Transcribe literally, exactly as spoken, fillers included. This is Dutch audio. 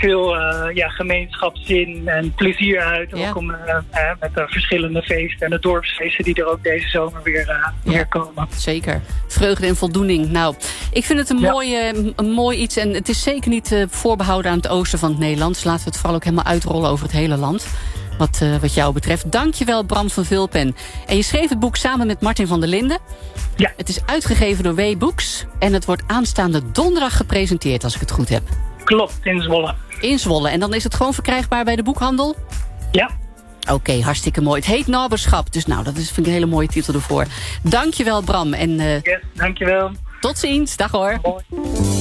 veel uh, ja, gemeenschapszin en plezier uit. Ja. Ook om, uh, uh, met de verschillende feesten en de dorpsfeesten die er ook deze zomer weer, uh, ja, weer komen. Zeker. Vreugde en voldoening. Nou, ik vind het een, ja. mooi, uh, een mooi iets. En het is zeker niet uh, voorbehouden aan het oosten van het Nederland. Dus laten we het vooral ook helemaal uitrollen over het hele land. Wat, uh, wat jou betreft. Dankjewel, Bram van Vilpen. En je schreef het boek samen met Martin van der Linden. Ja. Het is uitgegeven door W Books. En het wordt aanstaande donderdag gepresenteerd, als ik het goed heb. Klopt, in Zwolle. In Zwolle. En dan is het gewoon verkrijgbaar bij de boekhandel? Ja. Oké, okay, hartstikke mooi. Het heet Naberschap. Dus nou, dat is, vind ik een hele mooie titel ervoor. Dankjewel, Bram. En, uh, yes, dankjewel. Tot ziens. Dag hoor. Mooi.